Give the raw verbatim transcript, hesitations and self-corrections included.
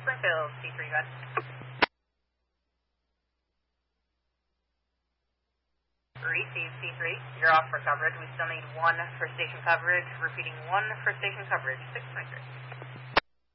Springfield, C three, go ahead. Receive C three, you're off for coverage. We still need one for station coverage. Repeating one for station coverage, six twenty-three.